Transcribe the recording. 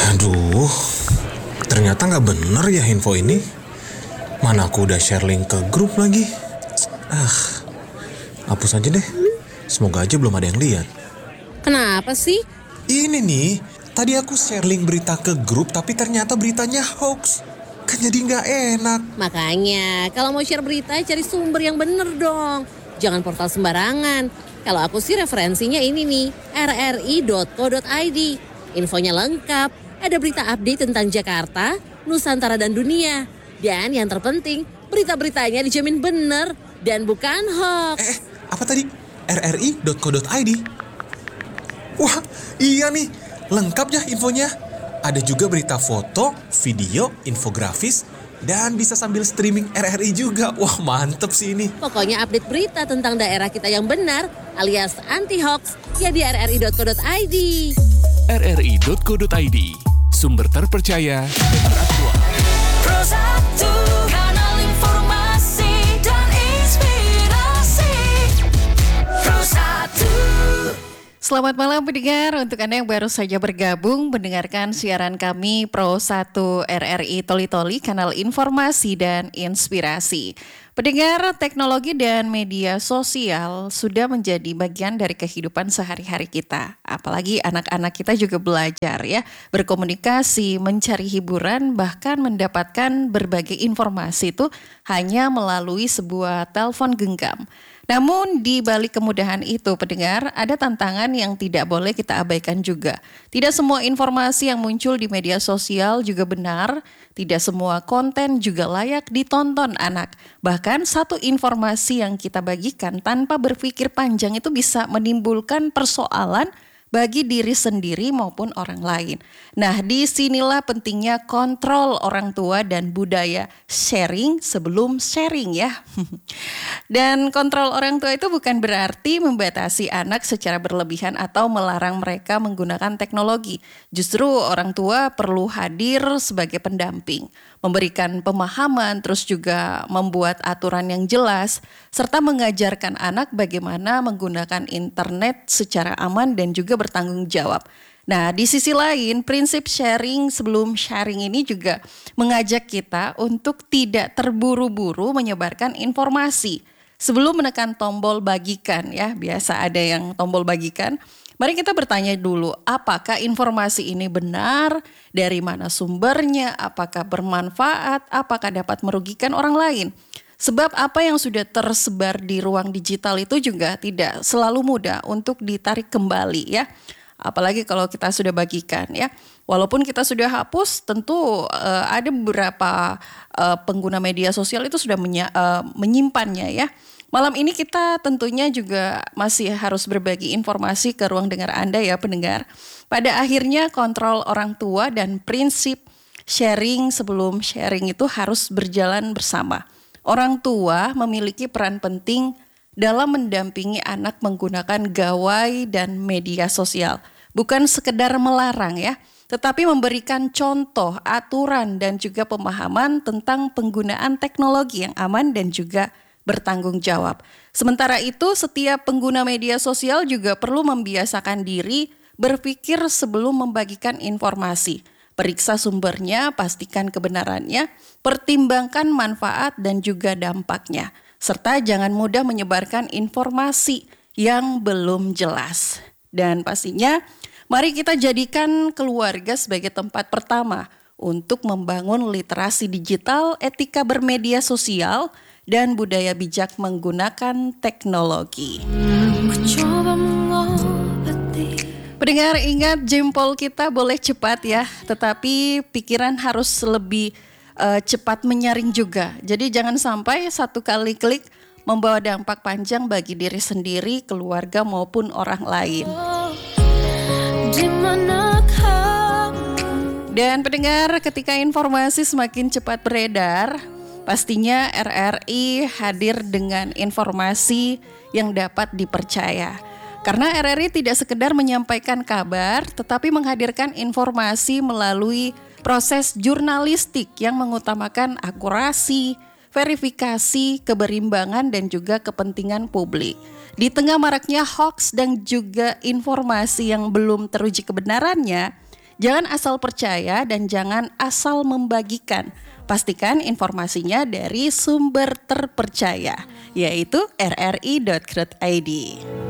Aduh, ternyata nggak bener ya info ini. Mana aku udah share link ke grup lagi. Hapus aja deh. Semoga aja belum ada yang lihat. Kenapa sih? Ini nih, tadi aku share link berita ke grup tapi ternyata beritanya hoax. Kan jadi nggak enak. Makanya, kalau mau share berita, cari sumber yang bener dong. Jangan portal sembarangan. Kalau aku sih referensinya ini nih, rri.co.id. Infonya lengkap, ada berita update tentang Jakarta, Nusantara dan dunia. Dan yang terpenting, berita-beritanya dijamin bener dan bukan hoax. Apa tadi? rri.co.id? Wah, iya nih, lengkap ya infonya. Ada juga berita foto, video, infografis, dan bisa sambil streaming RRI juga. Wah, mantep sih ini. Pokoknya update berita tentang daerah kita yang benar alias anti-hoax ya di rri.co.id. rri.co.id, sumber terpercaya dan teraktual. Pro 1, kanal informasi dan inspirasi. Pro 1. Selamat malam pendengar, untuk Anda yang baru saja bergabung mendengarkan siaran kami Pro 1 RRI Toli Toli, kanal informasi dan inspirasi. Pendengar, teknologi dan media sosial sudah menjadi bagian dari kehidupan sehari-hari kita. Apalagi anak-anak kita juga belajar ya, berkomunikasi, mencari hiburan, bahkan mendapatkan berbagai informasi itu hanya melalui sebuah telepon genggam. Namun di balik kemudahan itu, pendengar, ada tantangan yang tidak boleh kita abaikan juga. Tidak semua informasi yang muncul di media sosial juga benar, tidak semua konten juga layak ditonton anak. Bahkan satu informasi yang kita bagikan tanpa berpikir panjang itu bisa menimbulkan persoalan bagi diri sendiri maupun orang lain. Nah, disinilah pentingnya kontrol orang tua dan budaya sharing sebelum sharing ya. Dan kontrol orang tua itu bukan berarti membatasi anak secara berlebihan atau melarang mereka menggunakan teknologi. Justru orang tua perlu hadir sebagai pendamping, memberikan pemahaman, terus juga membuat aturan yang jelas, serta mengajarkan anak bagaimana menggunakan internet secara aman dan juga bertanggung jawab. Nah, di sisi lain, prinsip sharing sebelum sharing ini juga mengajak kita untuk tidak terburu-buru menyebarkan informasi. Sebelum menekan tombol bagikan ya, biasa ada yang tombol bagikan. Mari kita bertanya dulu, apakah informasi ini benar, dari mana sumbernya, apakah bermanfaat, apakah dapat merugikan orang lain. Sebab apa yang sudah tersebar di ruang digital itu juga tidak selalu mudah untuk ditarik kembali ya. Apalagi kalau kita sudah bagikan ya. Walaupun kita sudah hapus, tentu ada beberapa pengguna media sosial itu sudah menyimpannya ya. Malam ini kita tentunya juga masih harus berbagi informasi ke ruang dengar Anda ya pendengar. Pada akhirnya kontrol orang tua dan prinsip sharing sebelum sharing itu harus berjalan bersama. Orang tua memiliki peran penting dalam mendampingi anak menggunakan gawai dan media sosial. Bukan sekedar melarang ya, tetapi memberikan contoh, aturan dan juga pemahaman tentang penggunaan teknologi yang aman dan juga bertanggung jawab. Sementara itu, setiap pengguna media sosial juga perlu membiasakan diri berpikir sebelum membagikan informasi. Periksa sumbernya, pastikan kebenarannya, pertimbangkan manfaat dan juga dampaknya. Serta jangan mudah menyebarkan informasi yang belum jelas. Dan pastinya, mari kita jadikan keluarga sebagai tempat pertama untuk membangun literasi digital, etika bermedia sosial, dan budaya bijak menggunakan teknologi. Pendengar, ingat jempol kita boleh cepat ya, tetapi pikiran harus lebih cepat menyaring juga. Jadi jangan sampai satu kali klik membawa dampak panjang bagi diri sendiri, keluarga maupun orang lain. Dan pendengar, ketika informasi semakin cepat beredar, pastinya RRI hadir dengan informasi yang dapat dipercaya. Karena RRI tidak sekedar menyampaikan kabar, tetapi menghadirkan informasi melalui proses jurnalistik yang mengutamakan akurasi, verifikasi, keberimbangan, dan juga kepentingan publik. Di tengah maraknya hoax dan juga informasi yang belum teruji kebenarannya, Jangan asal percaya dan jangan asal membagikan. Pastikan informasinya dari sumber terpercaya, yaitu rri.co.id.